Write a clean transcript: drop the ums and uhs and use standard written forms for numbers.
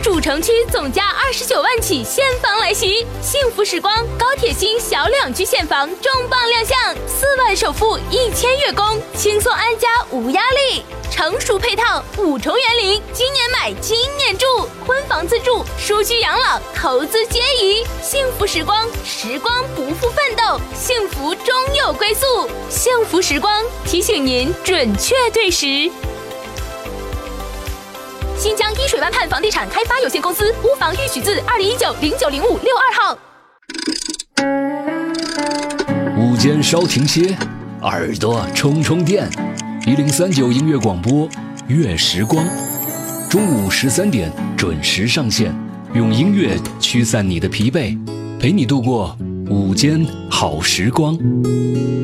主城区总价29万起现房来袭，幸福时光高铁新小两居现房重磅亮相，4万首付1000月供，轻松安家无压力。成熟配套5重园林，今年买今年住，婚房自住、舒居养老、投资皆宜。幸福时光，时光不负奋斗，幸福终有归宿。幸福时光提醒您准确对时。新疆依水湾畔房地产开发有限公司屋房预取自2019-0905-62号。 午间稍停歇，耳朵充充电。1039音乐广播，乐时光，中午13点准时上线，用音乐驱散你的疲惫，陪你度过午间好时光。